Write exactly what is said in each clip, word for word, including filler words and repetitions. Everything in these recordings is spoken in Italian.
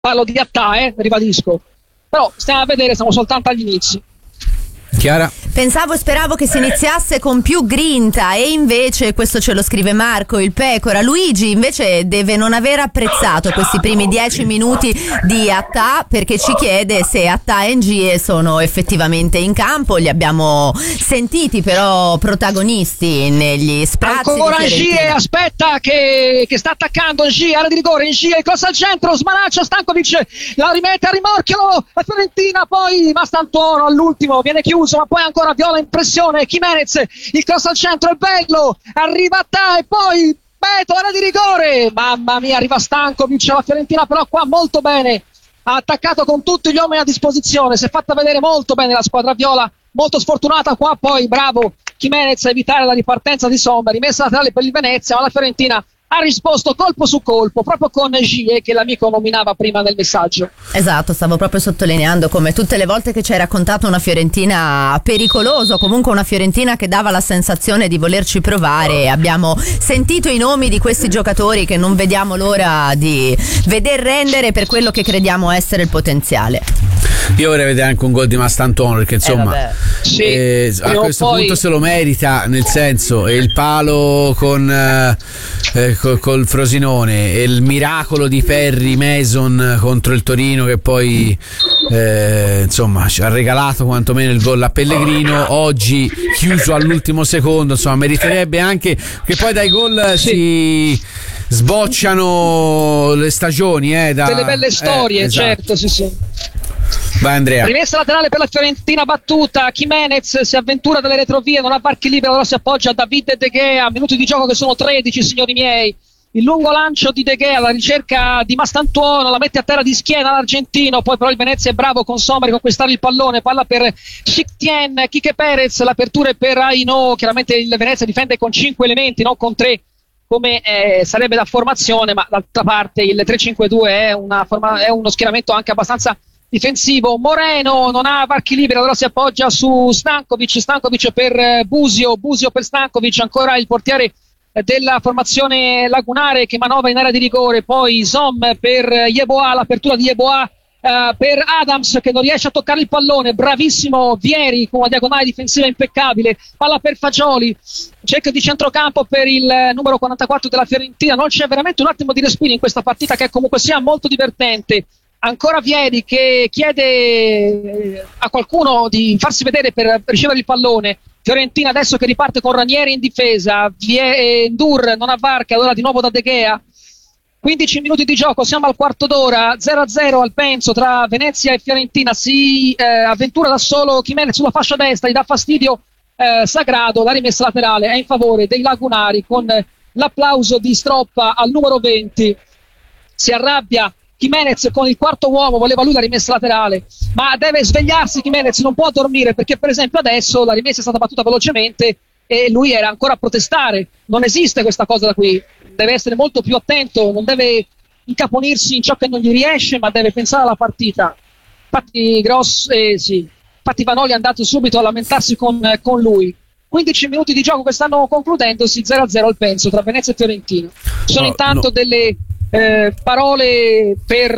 parlo di Attà, eh, ribadisco, però stiamo a vedere, siamo soltanto agli inizi. Chiara? Pensavo e speravo che si iniziasse con più grinta e invece, questo ce lo scrive Marco, il Pecora, Luigi invece deve non aver apprezzato questi primi dieci minuti di Attà, perché ci chiede se Attà e Ngie sono effettivamente in campo. Li abbiamo sentiti però protagonisti negli sprazzi. Ancora Ngie, aspetta che, che sta attaccando Ngie, area di rigore, Ngie, il cross al centro, smanaccia Stankovic, la rimette a rimorchio la Fiorentina, poi Mastantuono all'ultimo viene chiuso, ma poi ancora Viola in pressione, Jimenez, il cross al centro è bello, arriva Attà e poi Beto, area di rigore, mamma mia, arriva Stankovic, la Fiorentina però qua molto bene, ha attaccato con tutti gli uomini a disposizione, si è fatta vedere molto bene la squadra viola, molto sfortunata qua, poi bravo Jimenez a evitare la ripartenza di Sommer, rimessa laterale per il Venezia, ma la Fiorentina ha risposto colpo su colpo, proprio con Gie, che l'amico nominava prima nel messaggio. Esatto, stavo proprio sottolineando come tutte le volte che ci hai raccontato una Fiorentina pericolosa, comunque una Fiorentina che dava la sensazione di volerci provare. Abbiamo sentito i nomi di questi giocatori che non vediamo l'ora di veder rendere per quello che crediamo essere il potenziale. Io vorrei vedere anche un gol di Mastantuono, perché insomma eh sì, eh, a questo poi... punto se lo merita, nel senso, e il palo con eh, col, col Frosinone e il miracolo di Perry Mason contro il Torino, che poi eh, insomma ci ha regalato quantomeno il gol a Pellegrino, oggi chiuso all'ultimo secondo, insomma meriterebbe anche, che poi dai gol sì. si sbocciano le stagioni, eh, da, delle belle storie, eh, esatto. Certo, sì sì. Vai Andrea. Rimessa laterale per la Fiorentina battuta, Jimenez si avventura dalle retrovie, non ha varchi liberi, ora si appoggia a David De Gea, minuti di gioco che sono tredici, signori miei. Il lungo lancio di De Gea alla ricerca di Mastantuono, la mette a terra di schiena l'argentino, poi però il Venezia è bravo con Sommer a conquistare il pallone, palla per Schiktien, Kike Perez, l'apertura è per Aino, chiaramente il Venezia difende con cinque elementi, non con tre come eh, sarebbe da formazione, ma d'altra parte il tre cinque due è, una forma- è uno schieramento anche abbastanza difensivo. Moreno non ha varchi liberi, allora si appoggia su Stankovic, Stankovic per Busio, Busio per Stankovic, ancora il portiere della formazione lagunare che manovra in area di rigore, poi Zom per Yeboah, l'apertura di Yeboah uh, per Adams che non riesce a toccare il pallone, bravissimo Vieri con una diagonale difensiva impeccabile, palla per Fagioli, cerca di centrocampo per il numero quarantaquattro della Fiorentina. Non c'è veramente un attimo di respiro in questa partita, che comunque sia molto divertente. Ancora Vieri che chiede a qualcuno di farsi vedere per ricevere il pallone. Fiorentina adesso che riparte con Ranieri in difesa, Ndur non avvarca, allora di nuovo da De Gea. quindici minuti di gioco, siamo al quarto d'ora, zero a zero al Penso tra Venezia e Fiorentina, si eh, avventura da solo Jimenez sulla fascia destra, gli dà fastidio eh, Sagrado, la rimessa laterale è in favore dei lagunari con l'applauso di Stroppa al numero venti, si arrabbia Jimenez con il quarto uomo, voleva lui la rimessa laterale, ma deve svegliarsi Jimenez, non può dormire, perché per esempio adesso la rimessa è stata battuta velocemente e lui era ancora a protestare. Non esiste questa cosa da qui, deve essere molto più attento, non deve incaponirsi in ciò che non gli riesce, ma deve pensare alla partita. Infatti Gross, eh, sì, infatti Vanoli è andato subito a lamentarsi con, con lui. quindici minuti di gioco che stanno concludendosi, zero a zero al Penso tra Venezia e Fiorentina. Ci sono no, intanto no. delle Eh, parole per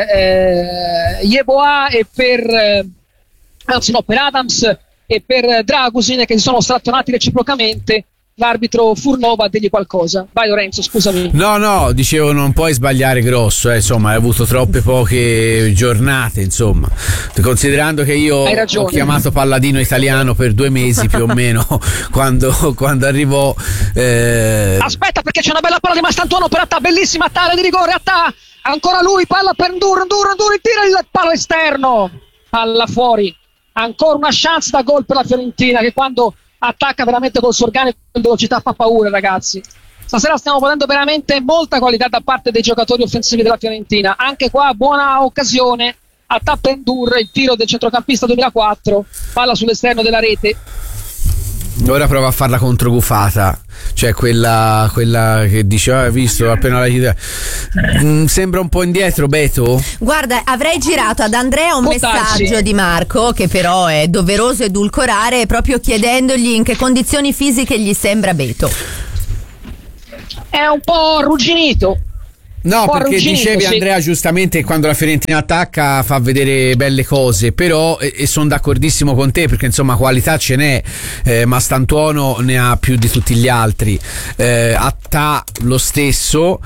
eh, Yeboah e per eh, anzi no, per Adams e per Dragusin, che si sono strattonati reciprocamente. L'arbitro Furnova a dirgli qualcosa. Vai Lorenzo, scusami. No, no, dicevo, non puoi sbagliare grosso, eh, insomma, hai avuto troppe poche giornate, insomma. Considerando che io ho chiamato Palladino italiano per due mesi più o meno quando, quando arrivò. Eh... Aspetta, perché c'è una bella palla di Mastantuono per Attà, bellissima Attà, di rigore, Attà, ancora lui, palla per Ndur, Ndur, Ndur, tira il palo esterno, palla fuori. Ancora una chance da gol per la Fiorentina, che quando attacca veramente col suo organico in velocità fa paura, ragazzi. Stasera stiamo vedendo veramente molta qualità da parte dei giocatori offensivi della Fiorentina. Anche qua buona occasione, Attà per Ndur, il tiro del centrocampista duemilaquattro, palla sull'esterno della rete. Ora prova a farla controgufata, cioè quella, quella che dice, ah, hai visto appena la chitarra. Mm, sembra un po' indietro Beto. Guarda, avrei girato ad Andrea un Può messaggio darsi. di Marco, che però è doveroso edulcorare, proprio chiedendogli in che condizioni fisiche gli sembra Beto. È un po' arrugginito, No, perché dicevi, sì, Andrea, giustamente, quando la Fiorentina attacca fa vedere belle cose, però, e, e sono d'accordissimo con te, perché insomma qualità ce n'è, eh, Mastantuono ne ha più di tutti gli altri, eh, Attà lo stesso,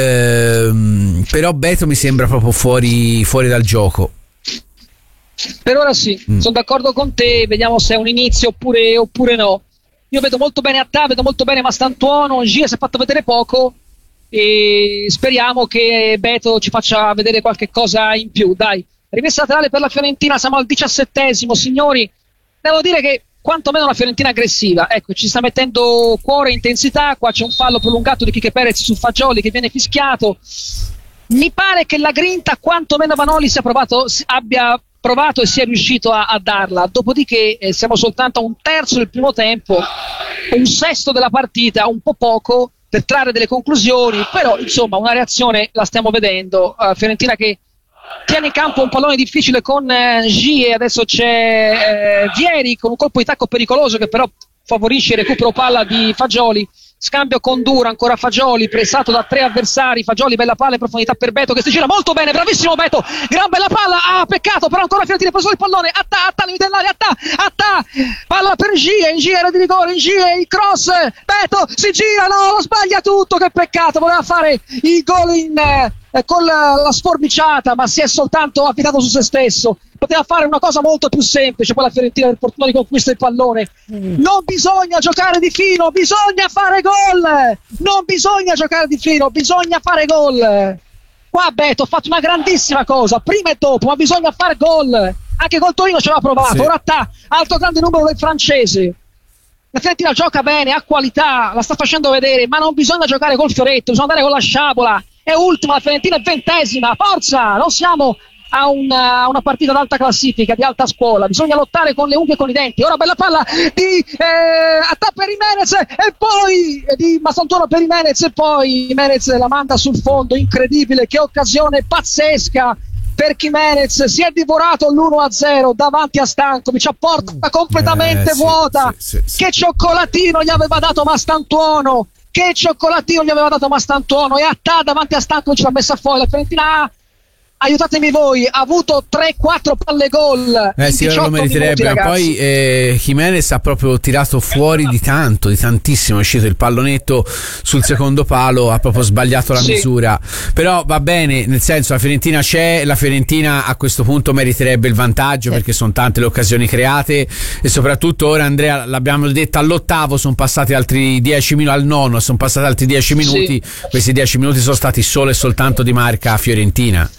ehm, però Beto mi sembra proprio fuori, fuori dal gioco. Per ora sì, mm. sono d'accordo con te, vediamo se è un inizio oppure, oppure no. Io vedo molto bene Attà, vedo molto bene Mastantuono, Gia si è fatto vedere poco, e speriamo che Beto ci faccia vedere qualche cosa in più. Dai, rimessa laterale per la Fiorentina, siamo al diciassettesimo, signori. Devo dire che quantomeno la Fiorentina è aggressiva, ecco, ci sta mettendo cuore e intensità. Qua c'è un fallo prolungato di Quique Perez su Fagioli che viene fischiato. Mi pare che la grinta quantomeno Vanoli sia provato, abbia provato e sia riuscito a, a darla. Dopodiché eh, siamo soltanto a un terzo del primo tempo, un sesto della partita, un po' poco per trarre delle conclusioni, però insomma una reazione la stiamo vedendo. uh, Fiorentina che tiene in campo un pallone difficile con eh, Gie, adesso c'è eh, Vieri con un colpo di tacco pericoloso che però favorisce il recupero palla di Fagioli. Scambio con Dura, ancora Fagioli, pressato da tre avversari. Fagioli, bella palla in profondità per Beto che si gira molto bene, bravissimo Beto, gran bella palla, ah peccato, però ancora Fiorentina, preso il pallone, Attà, Attà, limite dell'area, Attà, Attà, palla per Gie, in Gie era di rigore, in Gie, il cross, Beto si gira, no, lo sbaglia tutto, che peccato, voleva fare il gol in... Eh, con la, la sforbiciata, ma si è soltanto affidato su se stesso. Poteva fare una cosa molto più semplice, poi la Fiorentina per fortuna riconquista il pallone. Mm. Non bisogna giocare di fino, bisogna fare gol. Non bisogna giocare di fino, bisogna fare gol. Qua Beto ha fatto una grandissima cosa, prima e dopo, ma bisogna fare gol. Anche col Torino ci aveva provato, sì. Ora Attà, altro grande numero del francese. La Fiorentina gioca bene, ha qualità, la sta facendo vedere, ma non bisogna giocare col fioretto, bisogna andare con la sciabola. È ultima, la Fiorentina è ventesima, forza, non siamo a una, a una partita d'alta classifica, di alta scuola, bisogna lottare con le unghie e con i denti. Ora bella palla di eh, Attà per Jimenez e poi eh, di Mastantuono per Jimenez e poi Jimenez la manda sul fondo, incredibile, che occasione pazzesca per Jimenez, si è divorato l'uno a zero davanti a Stankovic, a porta completamente eh, sì, vuota, sì, sì, sì. Che cioccolatino gli aveva dato Mastantuono, che cioccolatino gli aveva dato Mastantuono, e Attà davanti a Stankovic l'ha messa fuori. La Fiorentina, aiutatemi voi, ha avuto tre quattro palle gol. Eh sì, ora lo meriterebbe, minuti, ma poi eh, Jimenez ha proprio tirato fuori di tanto, di tantissimo, è uscito il pallonetto sul secondo palo, ha proprio sbagliato la sì. misura, però va bene, nel senso la Fiorentina c'è, la Fiorentina a questo punto meriterebbe il vantaggio, sì. perché sono tante le occasioni create e soprattutto ora, Andrea, l'abbiamo detto, all'ottavo sono passati altri dieci minuti, al nono sono passati altri dieci minuti, sì. questi dieci minuti sono stati solo e soltanto di marca fiorentina.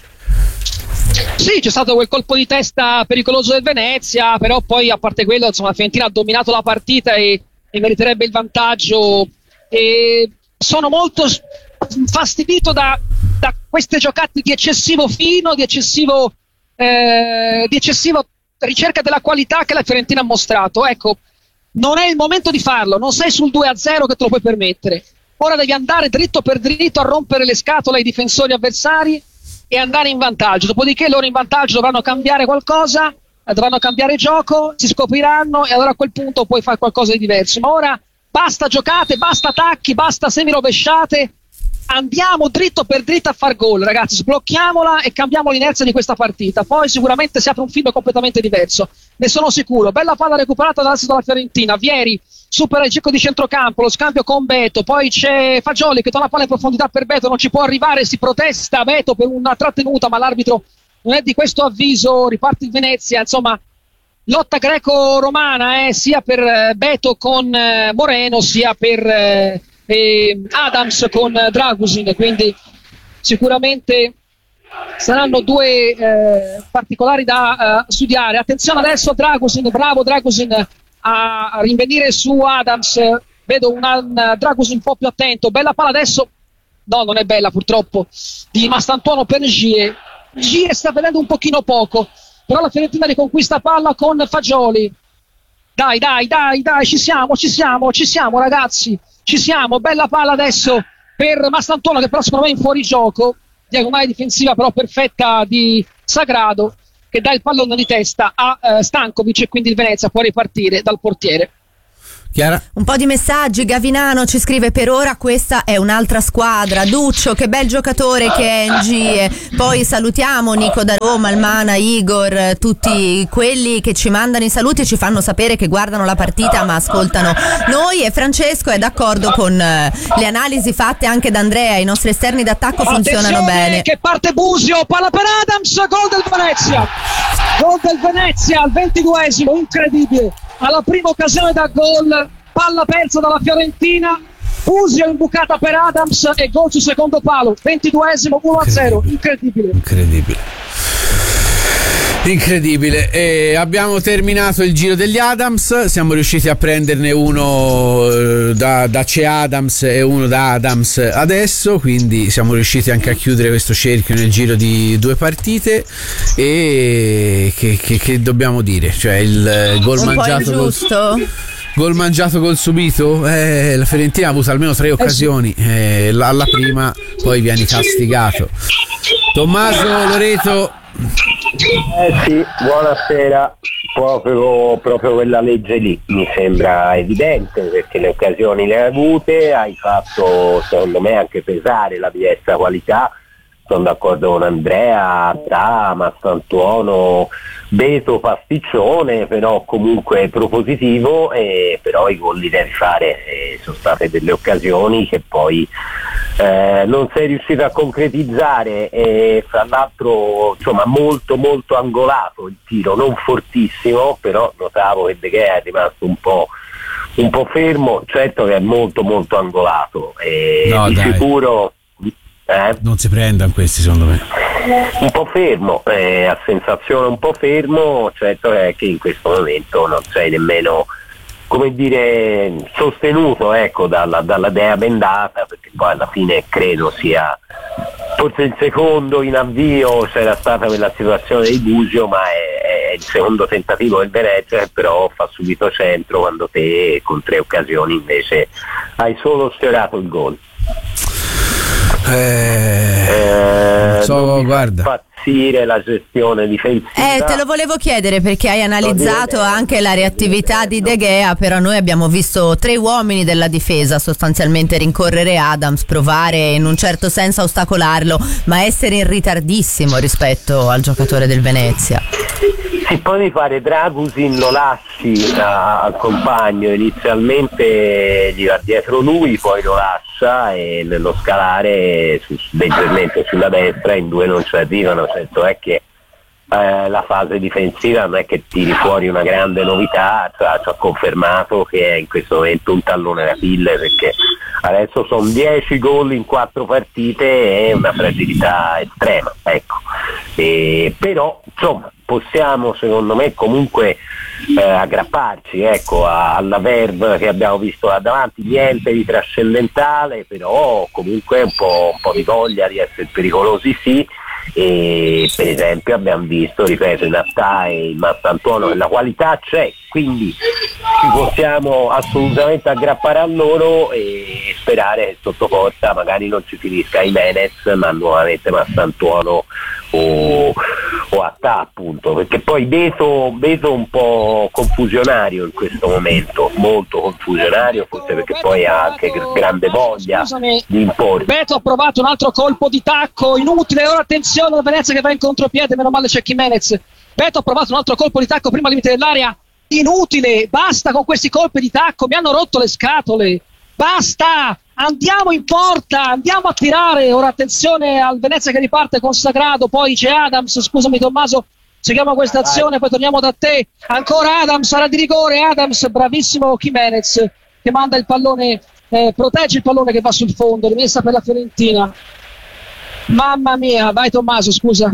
Sì, c'è stato quel colpo di testa pericoloso del Venezia, però poi a parte quello, insomma, la Fiorentina ha dominato la partita e, e meriterebbe il vantaggio. E sono molto infastidito da, da queste giocate di eccessivo fino, di eccessivo, eh, di eccessivo ricerca della qualità che la Fiorentina ha mostrato. Ecco, non è il momento di farlo, non sei sul due a zero che te lo puoi permettere. Ora devi andare dritto per dritto a rompere le scatole ai difensori avversari e andare in vantaggio, dopodiché loro in vantaggio dovranno cambiare qualcosa, dovranno cambiare gioco, si scopriranno e allora a quel punto puoi fare qualcosa di diverso. Ma ora basta giocate, basta attacchi, basta semirovesciate, andiamo dritto per dritto a far gol, ragazzi, sblocchiamola e cambiamo l'inerzia di questa partita, poi sicuramente si apre un film completamente diverso, ne sono sicuro. Bella palla recuperata dall'asse della Fiorentina, Vieri supera il ciclo di centrocampo, lo scambio con Beto, poi c'è Fagioli che dà una palla in profondità per Beto, non ci può arrivare, si protesta Beto per una trattenuta, ma l'arbitro non è di questo avviso, riparte il Venezia. Insomma, lotta greco-romana eh, sia per Beto con eh, Moreno sia per eh, eh, Adams con eh, Dragusin, quindi sicuramente saranno due eh, particolari da uh, studiare. Attenzione adesso Dragusin, bravo Dragusin a rinvenire su Adams, vedo un, un Dragusin un po' più attento, bella palla adesso, no non è bella purtroppo, di Mastantuono per Gie. Gie sta vedendo un pochino poco, però la Fiorentina riconquista palla con Fagioli, dai dai dai dai ci siamo ci siamo ci siamo ragazzi, ci siamo, bella palla adesso per Mastantuono che però secondo me è in fuorigioco, diagonale difensiva però perfetta di Sagrado che dà il pallone di testa a uh, Stankovic e quindi il Venezia può ripartire dal portiere. Chiara? Un po' di messaggi. Gavinano ci scrive: per ora questa è un'altra squadra. Duccio, che bel giocatore che è N G E. Poi salutiamo Nico da Roma, Almana, Igor, tutti quelli che ci mandano i saluti e ci fanno sapere che guardano la partita ma ascoltano noi, e Francesco è d'accordo con le analisi fatte anche da Andrea. I nostri esterni d'attacco funzionano bene. Che parte Busio, palla per Adams, gol del Venezia, gol del Venezia al ventiduesimo, incredibile, alla prima occasione da gol, palla persa dalla Fiorentina, Busio imbucata per Adams e gol sul secondo palo, ventiduesimo, uno a zero, incredibile. Incredibile. Incredibile. E abbiamo terminato il giro degli Adams, siamo riusciti a prenderne uno eh, da, da C'è Adams e uno da Adams adesso, quindi siamo riusciti anche a chiudere questo cerchio nel giro di due partite. E che, che, che dobbiamo dire? Cioè il, il gol un mangiato po' ingiusto. Col... Gol mangiato col subito? Eh, la Fiorentina ha avuto almeno tre occasioni, eh, alla prima poi vieni castigato. Tommaso, Loreto. Eh sì, buonasera. Proprio, proprio quella legge lì mi sembra evidente, perché le occasioni le hai avute, hai fatto secondo me anche pesare la diversa qualità. Sono d'accordo con Andrea, Tra, Massantuono, Beto, pasticcione, però comunque propositivo, e però i gol li devi fare, e sono state delle occasioni che poi eh, non sei riuscito a concretizzare, e fra l'altro insomma molto molto angolato il tiro, non fortissimo, però notavo che De Gea è rimasto un po' un po' fermo, certo che è molto molto angolato, e no, di dai. sicuro Eh? Non si prendano questi, secondo me. Un po' fermo, eh, a sensazione un po' fermo, certo è che in questo momento non sei nemmeno, come dire, sostenuto, ecco, dalla, dalla dea bendata, perché poi alla fine credo sia forse il secondo in avvio, c'era stata quella situazione di Busio, ma è, è il secondo tentativo del Venezia, che però fa subito centro, quando te con tre occasioni invece hai solo sfiorato il gol. Eh, Eh, so, non mi guarda. fa impazzire la gestione difensiva. Eh, te lo volevo chiedere perché hai analizzato anche la reattività di De Gea, però noi abbiamo visto tre uomini della difesa sostanzialmente rincorrere Adams, provare in un certo senso a ostacolarlo, ma essere in ritardissimo rispetto al giocatore del Venezia. Se poi di fare Dragusin lo lasci a, al compagno, inizialmente gli va dietro lui, poi lo lascia e nello scalare su, leggermente sulla destra in due non ci arrivano, certo è che eh, la fase difensiva non è che tiri fuori una grande novità, cioè, ci ha confermato che è in questo momento un tallone d'Achille, perché adesso sono dieci gol in quattro partite e una fragilità estrema, ecco. E, però insomma possiamo secondo me comunque eh, aggrapparci, ecco, a, alla Verve che abbiamo visto là davanti, niente di trascendentale, però comunque un po', un po' di voglia di essere pericolosi sì. E per esempio abbiamo visto, ripeto, in Attà e in Massantuono che la qualità c'è, quindi ci possiamo assolutamente aggrappare a loro e sperare che sotto porta magari non ci finisca Jimenez ma nuovamente Massantuono o, o Attà, appunto, perché poi Beto, Beto un po' confusionario in questo momento, molto confusionario, forse perché poi ha anche grande voglia Scusami, di imporre. Beto ha provato un altro colpo di tacco inutile, ora attenzione al Venezia che va in contropiede, meno male c'è Jimenez. Beto ha provato un altro colpo di tacco prima al limite dell'area, inutile, basta con questi colpi di tacco, mi hanno rotto le scatole, basta, andiamo in porta, andiamo a tirare. Ora attenzione al Venezia che riparte con Sagrado, poi c'è Adams, scusami Tommaso, seguiamo questa azione, poi torniamo da te, ancora Adams, sarà di rigore Adams, bravissimo Jimenez che manda il pallone, eh, protegge il pallone che va sul fondo, rimessa per la Fiorentina. Mamma mia, vai Tommaso, scusa.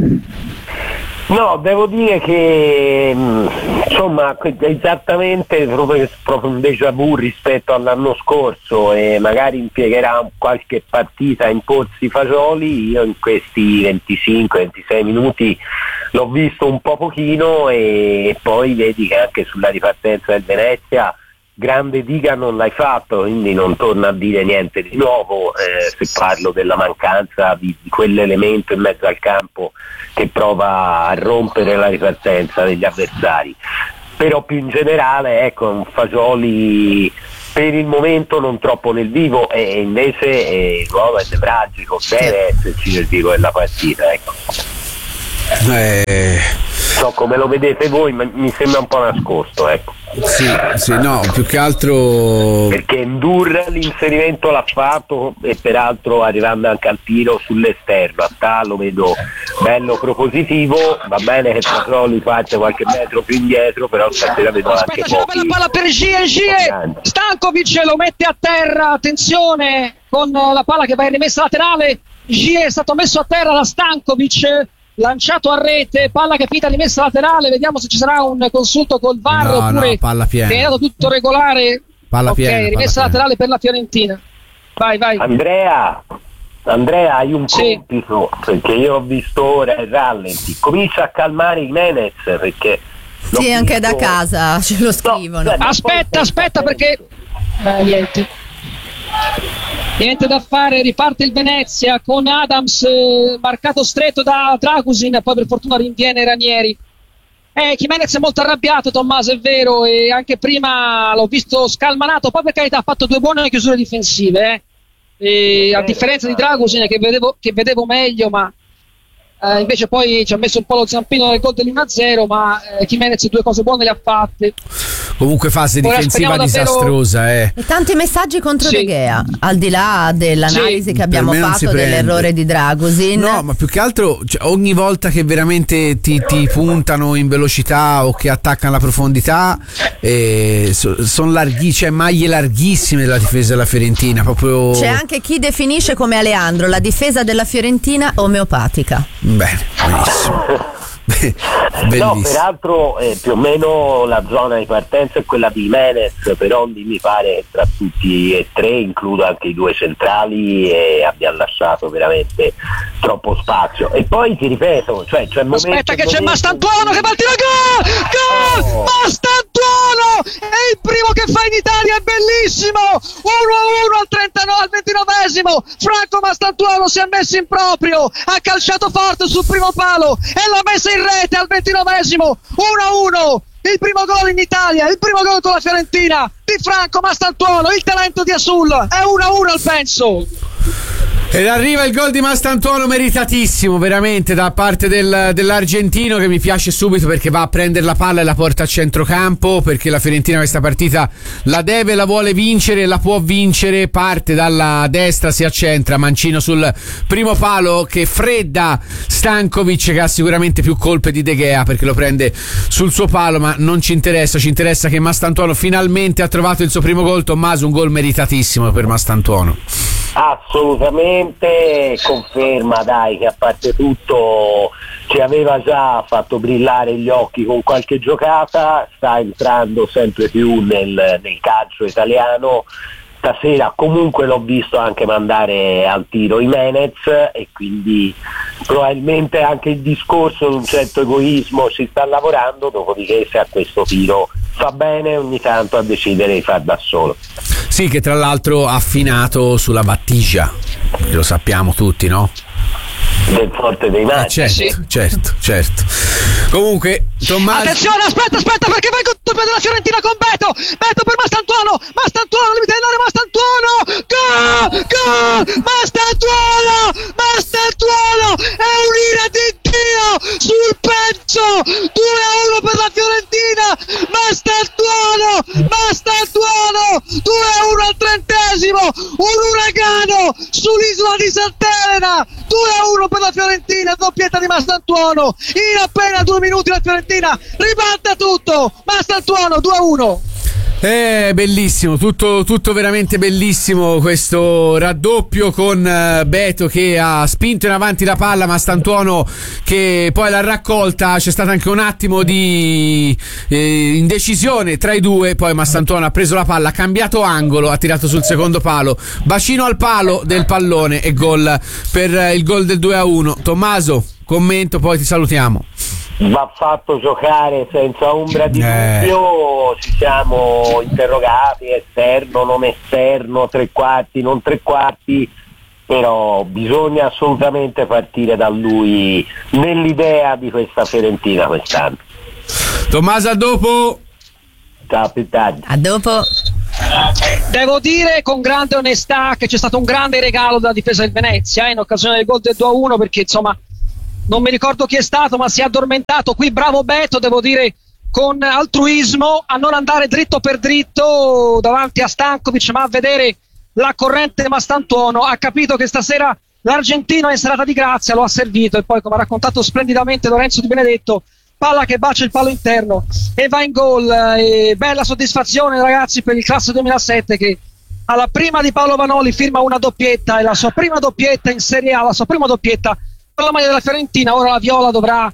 No, devo dire che insomma esattamente proprio, proprio un déjà vu rispetto all'anno scorso, e magari impiegherà qualche partita a imporsi fagioli. Io in questi venticinque ventisei minuti l'ho visto un po' pochino, e poi vedi che anche sulla ripartenza del Venezia grande diga non l'hai fatto, quindi non torna a dire niente di nuovo, eh, se parlo della mancanza di, di quell'elemento in mezzo al campo che prova a rompere la ripartenza degli avversari. Però più in generale, ecco, un Fagioli per il momento non troppo nel vivo, e invece eh, il ruolo è nevralgico, deve esserci nel vivo della partita, ecco. Eh... So come lo vedete voi, ma mi sembra un po' nascosto, ecco. Sì, sì, no, più che altro perché Ndur l'inserimento l'ha fatto, e peraltro arrivando anche al tiro sull'esterno, a ta lo vedo bello propositivo, va bene che Patrolli faccia qualche metro più indietro, però stasera vedo anche aspetta, c'è una bella palla per Gie, Gie Stankovic lo mette a terra, attenzione con la palla che va in rimessa laterale. Gie è stato messo a terra da Stankovic, lanciato a rete, palla che è finita rimessa laterale. Vediamo se ci sarà un consulto col V A R, no, oppure no, palla piena. è andato tutto regolare. Palla ok, piena, rimessa palla laterale piena. per la Fiorentina. Vai, vai. Andrea, Andrea, hai un Sì. compito, perché io ho visto ora il rallenti, comincia a calmare i Menez, perché l'ho Sì, anche da visto- casa ce lo scrivono. No, cioè, Aspetta, aspetta perché eh, niente. Niente da fare, riparte il Venezia con Adams eh, marcato stretto da Dragusin, poi per fortuna rinviene Ranieri. Eh, Jimenez è molto arrabbiato, Tommaso, è vero, e anche prima l'ho visto scalmanato, poi per carità ha fatto due buone chiusure difensive, eh. E a differenza di Dragusin che vedevo, che vedevo meglio, ma eh, invece poi ci ha messo un po' lo zampino nel gol dell'uno a zero, ma eh, Jimenez due cose buone le ha fatte. Comunque fase Ora difensiva speriamo davvero- disastrosa, eh. E tanti messaggi contro Sì. De Gea, al di là dell'analisi Sì, che abbiamo per me non si fatto prende. dell'errore di Dragusin. No, ma più che altro, cioè, ogni volta che veramente ti, ti puntano in velocità o che attaccano la profondità, eh, so, sono larghi, cioè maglie larghissime della difesa della Fiorentina, proprio C'è anche chi definisce come Aleandro la difesa della Fiorentina omeopatica. bene, benissimo. Be- No, bellissimo. peraltro eh, più o meno la zona di partenza è quella di Menez, però mi pare che tra tutti e tre, includo anche i due centrali, e abbia lasciato veramente troppo spazio. E poi ti ripeto, cioè c'è il momento, Aspetta che il c'è momento Mastantuono che va al tiro, gol! Gol! Oh. Mastantuono è il primo che fa in Italia, è bellissimo! uno a uno al trentanove, al ventinovesimo. Franco Mastantuono si è messo in proprio, ha calciato forte sul primo palo e l'ha messa in rete al ventinovesimo. uno a uno. Il primo gol in Italia, il primo gol con la Fiorentina di Franco Mastantuono, il talento di Asul. È uno a uno al penso. Ed arriva il gol di Mastantuono, meritatissimo veramente da parte del, dell'argentino, che mi piace subito perché va a prendere la palla e la porta a centrocampo, perché la Fiorentina questa partita la deve, la vuole vincere, la può vincere. Parte dalla destra, si accentra, Mancino sul primo palo che fredda Stankovic, che ha sicuramente più colpe di De Gea perché lo prende sul suo palo, ma non ci interessa, ci interessa che Mastantuono finalmente ha trovato il suo primo gol. Tommaso, un gol meritatissimo per Mastantuono. Assolutamente, conferma dai che a parte tutto ci aveva già fatto brillare gli occhi con qualche giocata, sta entrando sempre più nel, nel calcio italiano. Stasera comunque l'ho visto anche mandare al tiro i Menez, e quindi probabilmente anche il discorso di un certo egoismo ci sta lavorando, dopodiché se a questo tiro fa bene ogni tanto a decidere di far da solo. Sì, che tra l'altro ha affinato sulla Battigia, lo sappiamo tutti, no? Del forte dei Eh, mari. certo, sì. certo, certo. Comunque, Tommaso, Attenzione, aspetta, aspetta, perché va il doppio della Fiorentina con Beto. Beto per Mastantuono. Mastantuono, limite dell'area, Mastantuono. Gol! Gol! Mastantuono! Mastantuono! È un'ira di Dio sul pezzo. due a uno per la Fiorentina. Mastantuono! Mastantuono! due a uno al trentesimo. Un uragano sull'isola di Sant'Elena. due a uno per la Fiorentina, doppietta di Mastantuono. In appena due minuti la Fiorentina ribalta tutto. Mastantuono due a uno. è bellissimo, tutto, tutto veramente bellissimo questo raddoppio con uh, Beto che ha spinto in avanti la palla, ma Stantuono che poi l'ha raccolta. C'è stato anche un attimo di eh, indecisione tra i due, poi Mastantuono ha preso la palla, ha cambiato angolo, ha tirato sul secondo palo, bacino al palo del pallone e gol per uh, il gol del due a uno. Tommaso, commento, poi ti salutiamo. Va fatto giocare senza ombra di Eh. dubbio, ci siamo interrogati esterno, non esterno, tre quarti, non tre quarti, però bisogna assolutamente partire da lui nell'idea di questa Fiorentina quest'anno. Tommaso, a dopo. Ciao, più tardi. A dopo. Devo dire con grande onestà che c'è stato un grande regalo dalla difesa del Venezia eh, in occasione del gol del due a uno, perché insomma non mi ricordo chi è stato, ma si è addormentato qui, bravo Beto, devo dire con altruismo, a non andare dritto per dritto davanti a Stankovic, ma a vedere la corrente Mastantuono. Ha capito che stasera l'Argentino è in serata di grazia, lo ha servito, e poi, come ha raccontato splendidamente Lorenzo Di Benedetto, palla che bacia il palo interno e va in gol. E bella soddisfazione, ragazzi, per il classe duemilasette, che alla prima di Paolo Vanoli firma una doppietta, e la sua prima doppietta in Serie A, la sua prima doppietta per la maglia della Fiorentina. Ora la Viola dovrà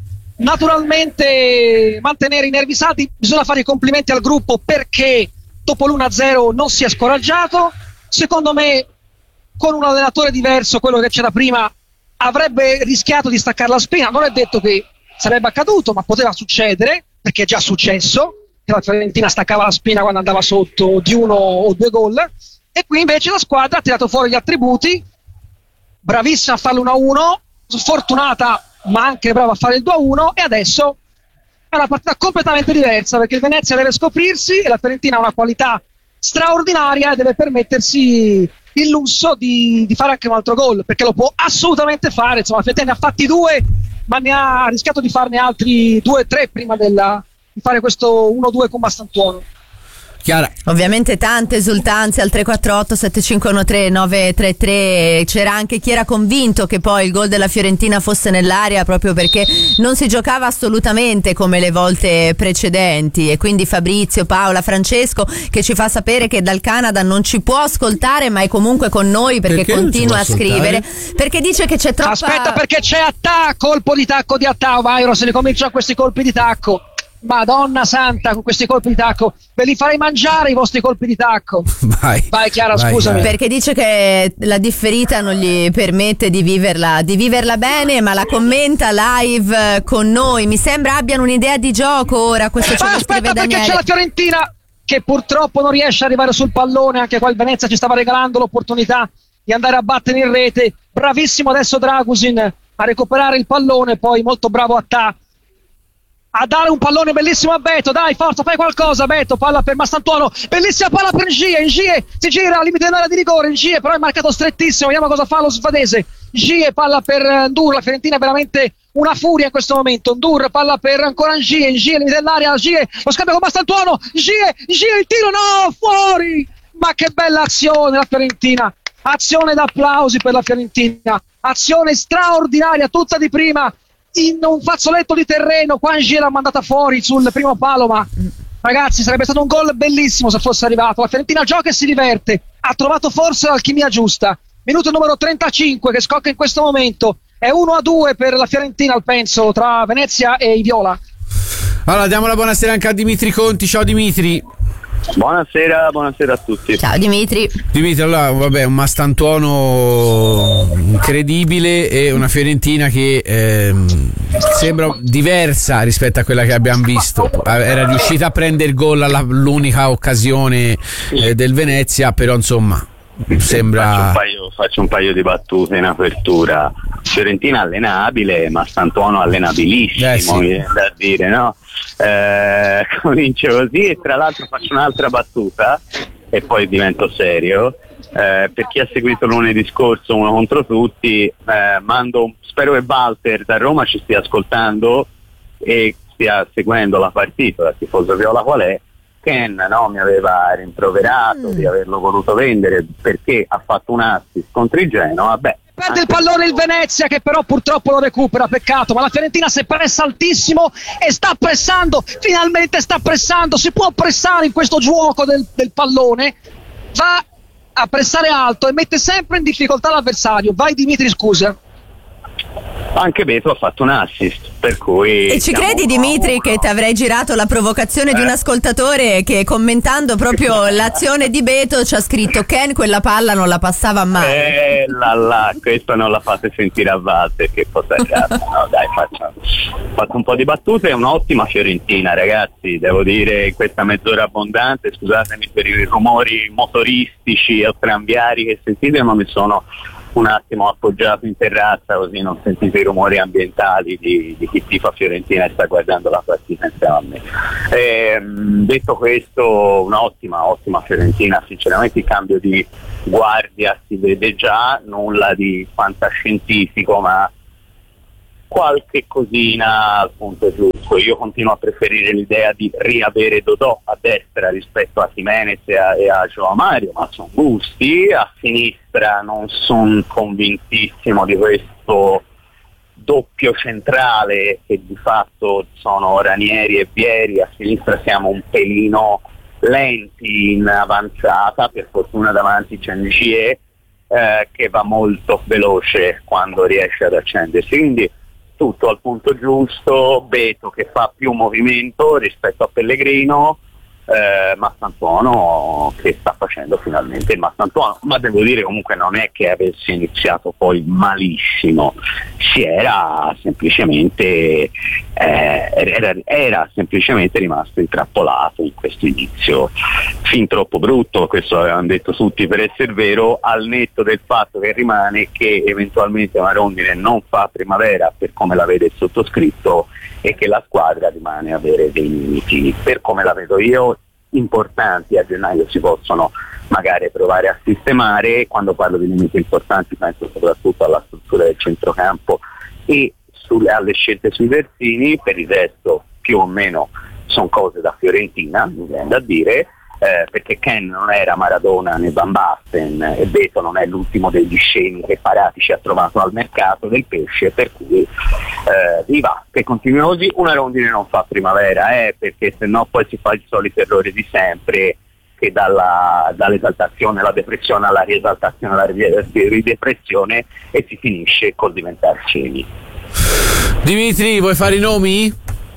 naturalmente mantenere i nervi saldi. Bisogna fare i complimenti al gruppo, perché dopo l'uno a zero non si è scoraggiato. Secondo me, con un allenatore diverso, quello che c'era prima, avrebbe rischiato di staccare la spina. Non è detto che sarebbe accaduto, ma poteva succedere, perché è già successo che la Fiorentina staccava la spina quando andava sotto di uno o due gol, e qui invece la squadra ha tirato fuori gli attributi, bravissima a fare l'uno a uno, sfortunata ma anche brava a fare il due a uno, e adesso è una partita completamente diversa, perché il Venezia deve scoprirsi e la Fiorentina ha una qualità straordinaria e deve permettersi il lusso di, di fare anche un altro gol, perché lo può assolutamente fare. Insomma, la Fiorentina ne ha fatti due, ma ne ha rischiato di farne altri due o tre prima della, di fare questo uno due con Mastantuono. Chiara. Ovviamente tante esultanze al tre quattro otto sette cinque uno tre nove tre tre. C'era anche chi era convinto che poi il gol della Fiorentina fosse nell'area, proprio perché non si giocava assolutamente come le volte precedenti, e quindi Fabrizio, Paola, Francesco, che ci fa sapere che dal Canada non ci può ascoltare, ma è comunque con noi perché, perché continua a scrivere, perché dice che c'è troppa... Aspetta, perché c'è Attà, colpo di tacco di Attà, Vairo, se ne cominciano questi colpi di tacco. Madonna santa, con questi colpi di tacco ve li farei mangiare i vostri colpi di tacco. Vai, vai Chiara, vai, scusami. Chiara. Perché dice che la differita non gli permette di viverla, di viverla bene, ma la commenta live con noi. Mi sembra abbiano un'idea di gioco ora. Questo ce ma lo aspetta, scrive perché Daniele. c'è la Fiorentina che purtroppo non riesce ad arrivare sul pallone. Anche qua il Venezia ci stava regalando l'opportunità di andare a battere in rete. Bravissimo adesso Dragusin a recuperare il pallone, poi molto bravo Attà a dare un pallone bellissimo a Beto. Dai, forza, fai qualcosa Beto, palla per Mastantuono, bellissima palla per Ngie. Ngie si gira al limite dell'area di rigore, Ngie però è marcato strettissimo, vediamo cosa fa lo svedese. Ngie, palla per Ndur, la Fiorentina è veramente una furia in questo momento. Ndur, palla per ancora Ngie, Ngie al limite dell'area, Ngie, lo scambio con Mastantuono, Ngie, Ngie il tiro, no, fuori. Ma che bella azione la Fiorentina, azione d'applausi per la Fiorentina, azione straordinaria, tutta di prima, in un fazzoletto di terreno. Qua Ngie l'ha mandata fuori sul primo palo, ma ragazzi sarebbe stato un gol bellissimo se fosse arrivato. La Fiorentina gioca e si diverte, ha trovato forse l'alchimia giusta. Minuto numero trentacinque che scocca in questo momento, è uno a due per la Fiorentina al penso tra Venezia e i Viola. Allora diamo la buonasera anche a Dimitri Conti. Ciao Dimitri. Buonasera, buonasera a tutti. Ciao Dimitri. Dimitri, allora vabbè, un Mastantuono incredibile e una Fiorentina che ehm, sembra diversa rispetto a quella che abbiamo visto. Era riuscita a prendere il gol all'unica occasione eh, del Venezia, però insomma sembra... Faccio un, paio, faccio un paio di battute in apertura. Fiorentina allenabile, Mastantuono allenabilissimo, eh sì. Mi viene da dire, no? Eh, comincio così e tra l'altro faccio un'altra battuta e poi divento serio. Eh, per chi ha seguito lunedì scorso Uno contro tutti, eh, mando, spero che Walter da Roma ci stia ascoltando e stia seguendo la partita, da tifoso viola qual è. Ken no, mi aveva rimproverato mm. di averlo voluto vendere perché ha fatto un assist contro il Genoa. Beh, perde il pallone il Venezia, che però purtroppo lo recupera, peccato, ma la Fiorentina si pressa altissimo e sta pressando, finalmente sta pressando, si può pressare in questo gioco del, del pallone, va a pressare alto e mette sempre in difficoltà l'avversario. Vai Dimitri, scusa. Anche Beto ha fatto un assist, per cui... E ci credi Dimitri che ti avrei girato la provocazione eh. di un ascoltatore che, commentando proprio l'azione di Beto, ci ha scritto: Ken quella palla non la passava mai. Eh là là, questo non la fate sentire a Walter, che cosa cazzo. No dai, facciamo. Ho fatto un po' di battute, è un'ottima Fiorentina ragazzi, devo dire, in questa mezz'ora abbondante, scusatemi per i rumori motoristici o tranviari che sentite, ma mi sono un attimo appoggiato in terrazza, così non sentite i rumori ambientali di, di chi tifa Fiorentina e sta guardando la partita insieme a me. E, detto questo, un'ottima, ottima Fiorentina, sinceramente il cambio di guardia si vede già, nulla di fantascientifico, ma qualche cosina al punto giusto. Io continuo a preferire l'idea di riavere Dodò a destra rispetto a Jimenez e a, e a Joao Mario, ma sono gusti. A sinistra non sono convintissimo di questo doppio centrale che di fatto sono Ranieri e Vieri. A sinistra siamo un pelino lenti in avanzata, per fortuna davanti c'è Ngie eh, che va molto veloce quando riesce ad accendersi, quindi tutto al punto giusto. Beto che fa più movimento rispetto a Pellegrino, eh, Mastantuono che sta facendo finalmente il Mastantuono, ma devo dire comunque non è che avesse iniziato poi malissimo, si era semplicemente eh, era, era semplicemente rimasto intrappolato in questo inizio fin troppo brutto. Questo avevano detto tutti per essere vero, al netto del fatto che rimane che eventualmente una rondine non fa primavera per come la vede il sottoscritto e che la squadra rimane a avere dei limiti, per come la vedo io, importanti. A gennaio si possono magari provare a sistemare. Quando parlo di limiti importanti penso soprattutto alla struttura del centrocampo e sulle, alle scelte sui terzini. Per il resto più o meno sono cose da Fiorentina, mi viene da dire, eh, perché Ken non era Maradona né Van Basten e Beto non è l'ultimo degli scemi che Paratici ha trovato al mercato del pesce, per cui eh, viva, che continua così. Una rondine non fa primavera, eh, perché se no poi si fa il solito errore di sempre, che dalla, dall'esaltazione alla depressione alla riesaltazione alla ridepressione, e si finisce col diventare scemi. Dimitri, vuoi fare i nomi?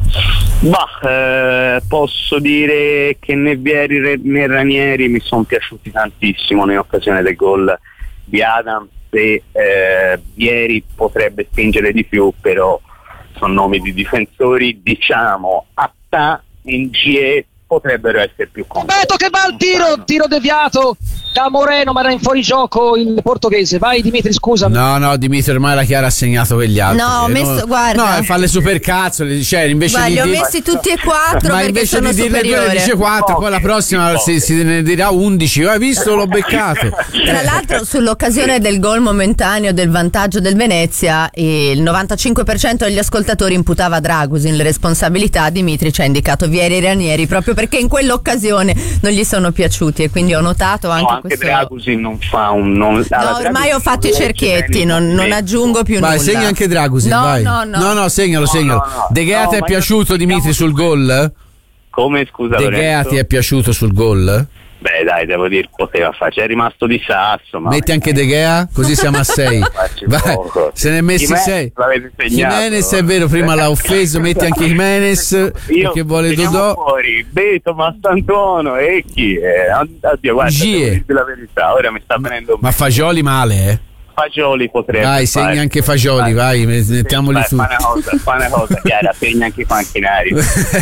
Bah, eh, posso dire che né Vieri né Ranieri mi sono piaciuti tantissimo in occasione del gol di Adams, e eh, Vieri potrebbe spingere di più, però sono nomi di difensori, diciamo Atta e Ngie potrebbero essere più complicati. Beto che va al tiro, tiro deviato da Moreno, ma era in fuorigioco il portoghese. Vai Dimitri, scusa. No, no, Dimitri ormai la Chiara ha segnato quegli altri. No, ho messo, no, guarda. No, fa le supercazzole, cioè invece Ma di li ho dire, messi tutti e quattro ma perché invece sono di dirne due superiore. ne dice quattro, poi la prossima si, si ne dirà undici. Hai visto, l'ho beccato. Tra l'altro sull'occasione del gol momentaneo del vantaggio del Venezia, il novantacinque per cento degli ascoltatori imputava a Dragusin le responsabilità. Dimitri ci ha indicato Vieri e Ranieri proprio perché in quell'occasione non gli sono piaciuti, e quindi ho notato anche, no, anche questo. Dragusin non fa un non, no, ormai ho fatto i cerchietti, non, non aggiungo più vai, nulla. segna anche Dragusin, no, vai. no, no, no, no, segnalo, no, segnalo. no, no. De Gea no, ti è piaciuto, Dimitri, sul gol? Come, scusa, De Gea ti è piaciuto sul gol? Beh dai, devo dire, poteva fare, c'è rimasto di sasso, ma metti anche De Gea, così siamo a sei. Vai, se ne è messi Jimenez sei. segnato. Jimenez è vero, prima l'ha offeso, metti anche Jimenez io perché vuole teniamo Dodò. fuori Beto, Mastantuono e chi è? Oddio, guarda, devo dirti la verità, ora mi sta venendo Ma Fagioli male, eh? Fagioli potrebbe Vai, fare. segna anche Fagioli, vai, vai mettiamoli Vai, su. fa una cosa, fa una cosa, Chiara, segna anche i panchinari.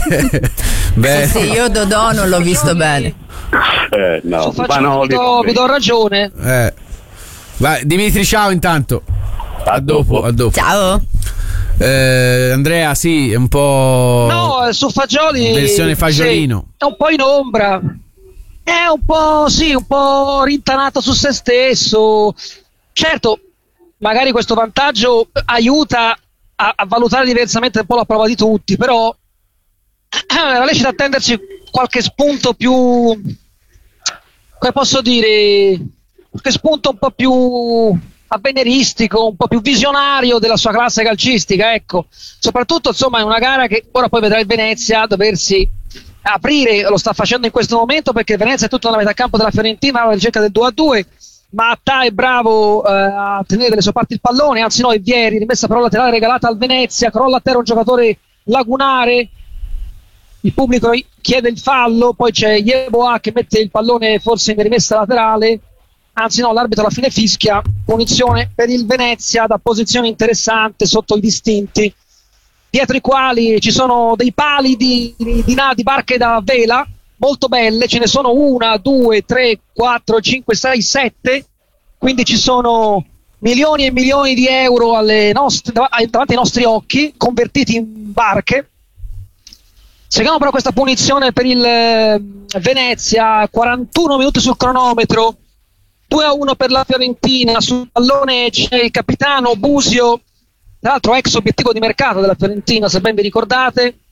Beh, sì, io Dodò non l'ho visto bene. Eh, no, Su Fagioli vi do, vi do ragione. eh. Vai, Dimitri, ciao intanto. A dopo, a dopo. Ciao. Eh, Andrea, sì, è un po'. No, su Fagioli versione Fagiolino. sì, è un po' in ombra. È un po', sì, un po' rintanato su se stesso. Certo, magari questo vantaggio aiuta a, a valutare diversamente un po' la prova di tutti, però era lecito attendersi qualche spunto più, come posso dire, qualche spunto un po' più avveniristico, un po' più visionario della sua classe calcistica, ecco. Soprattutto, insomma, è una gara che ora poi vedrà il Venezia doversi aprire, lo sta facendo in questo momento perché il Venezia è tutta nella metà campo della Fiorentina alla ricerca del due a due. Ma Atta è bravo eh, a tenere dalle sue parti il pallone, anzi no, è Vieri, rimessa però laterale regalata al Venezia, crolla a terra un giocatore lagunare, il pubblico chiede il fallo, poi c'è Yeboah che mette il pallone forse in rimessa laterale, anzi no, l'arbitro alla fine fischia, punizione per il Venezia da posizione interessante sotto i distinti, dietro i quali ci sono dei pali di, di, di, di barche da vela, molto belle, ce ne sono una, due, tre, quattro, cinque, sei, sette, quindi ci sono milioni e milioni di euro alle nostre, davanti ai nostri occhi, convertiti in barche. Secondo però questa punizione per il eh, Venezia, quarantuno minuti sul cronometro, due a uno per la Fiorentina. Sul pallone c'è il capitano Busio, tra l'altro ex obiettivo di mercato della Fiorentina, se ben vi ricordate,